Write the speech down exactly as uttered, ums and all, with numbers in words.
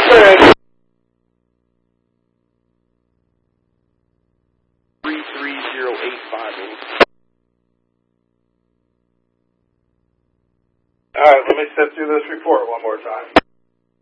three three zero eight five eight. All right, let me step through this report one more time.